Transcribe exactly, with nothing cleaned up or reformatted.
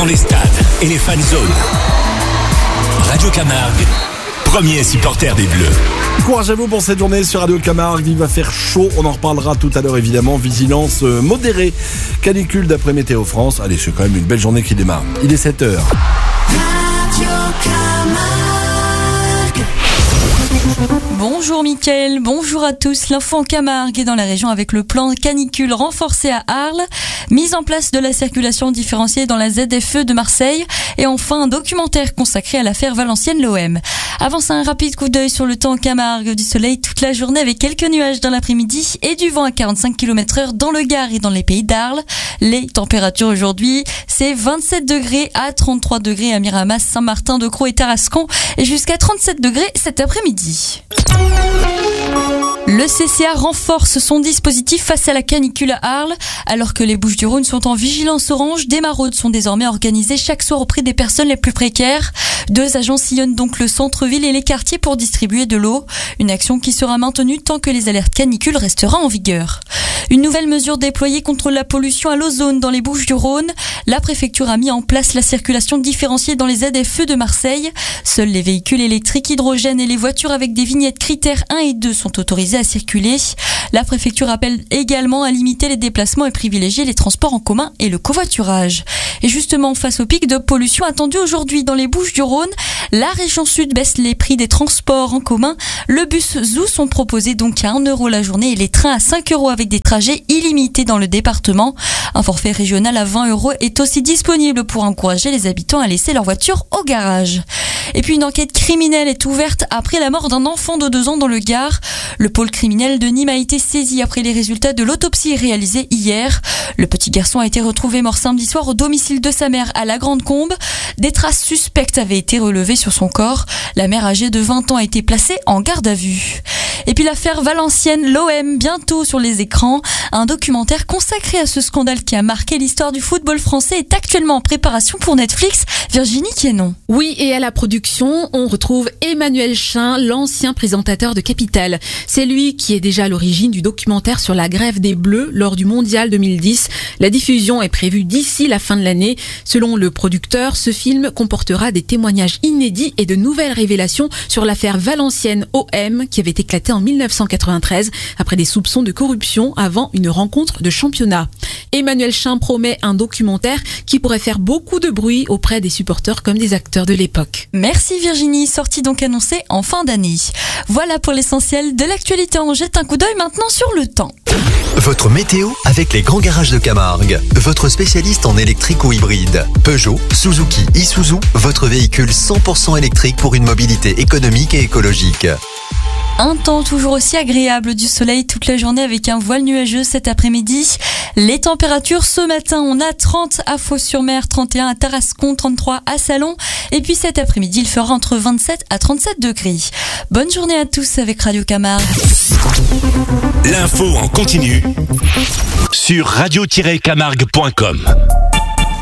dans les stades et les fan zones. Radio Camargue, premier supporter des Bleus. Courage à vous pour cette journée sur Radio Camargue. Il va faire chaud, on en reparlera tout à l'heure évidemment. Vigilance modérée, canicule d'après Météo France. Allez, c'est quand même une belle journée qui démarre. Il est sept heures. Radio Camargue. Bonjour Mickaël, bonjour à tous. L'info en Camargue est dans la région avec le plan canicule renforcé à Arles, mise en place de la circulation différenciée dans la Z F E de Marseille et enfin un documentaire consacré à l'affaire Valenciennes-l'O M. Avant ça, un rapide coup d'œil sur le temps en Camargue, du soleil toute la journée avec quelques nuages dans l'après-midi et du vent à quarante-cinq kilomètres heure dans le Gard et dans les pays d'Arles. Les températures aujourd'hui, c'est vingt-sept degrés à trente-trois degrés à Miramas, Saint-Martin-de-Crau et Tarascon et jusqu'à trente-sept degrés cet après-midi. Le C C A renforce son dispositif face à la canicule à Arles. Alors que les Bouches-du-Rhône sont en vigilance orange, des maraudes sont désormais organisées chaque soir auprès des personnes les plus précaires. Deux agents sillonnent donc le centre-ville et les quartiers pour distribuer de l'eau. Une action qui sera maintenue tant que les alertes canicules resteront en vigueur. Une nouvelle mesure déployée contre la pollution à l'ozone dans les Bouches-du-Rhône. La préfecture a mis en place la circulation différenciée dans les Z F E de Marseille. Seuls les véhicules électriques, hydrogène et les voitures avec des vignettes critères un et deux sont autorisés à circuler. La préfecture appelle également à limiter les déplacements et privilégier les transports en commun et le covoiturage. Et justement, face au pic de pollution attendu aujourd'hui dans les Bouches-du-Rhône, la région sud baisse les prix des transports en commun. Le bus Zou sont proposés donc à un euro la journée et les trains à cinq euros avec des trajets illimités dans le département. Un forfait régional à vingt euros est aussi disponible pour encourager les habitants à laisser leur voiture au garage. Et puis une enquête criminelle est ouverte après la mort d'un enfant de deux ans dans le Gard. Le pôle criminel de Nîmes a été saisi après les résultats de l'autopsie réalisée hier. Le petit garçon a été retrouvé mort samedi soir au domicile de sa mère à la Grande Combe. Des traces suspectes avaient été relevées sur son corps. La mère âgée de vingt ans a été placée en garde à vue. Et puis l'affaire Valenciennes-l'O M, bientôt sur les écrans. Un documentaire consacré à ce scandale qui a marqué l'histoire du football français est actuellement en préparation pour Netflix. Virginie Quénon. Oui, et à la production, on retrouve Emmanuel Chin, l'ancien présentateur de Capital. C'est lui qui est déjà à l'origine du documentaire sur la grève des Bleus lors du Mondial deux mille dix. La diffusion est prévue d'ici la fin de l'année. Selon le producteur, ce film comportera des témoignages inédits et de nouvelles révélations sur l'affaire Valenciennes-O M qui avait éclaté en mille neuf cent quatre-vingt-treize après des soupçons de corruption avant une rencontre de championnat. Emmanuel Chin promet un documentaire qui pourrait faire beaucoup de bruit auprès des supporters comme des acteurs de l'époque. Merci Virginie, sortie donc annoncée en fin d'année. Voilà pour l'essentiel de l'actualité. On jette un coup d'œil maintenant sur le temps. Votre météo avec les grands garages de Camargue. Votre spécialiste en électrique ou hybride. Peugeot, Suzuki, Isuzu, votre véhicule cent pour cent électrique pour une mobilité économique et écologique. Un temps toujours aussi agréable, du soleil toute la journée avec un voile nuageux cet après-midi. Les températures ce matin, on a trente à Fos-sur-Mer, trente et un à Tarascon, trente-trois à Salon. Et puis cet après-midi, il fera entre vingt-sept à trente-sept degrés. Bonne journée à tous avec Radio Camargue. L'info en continu sur radio tiret camargue point com.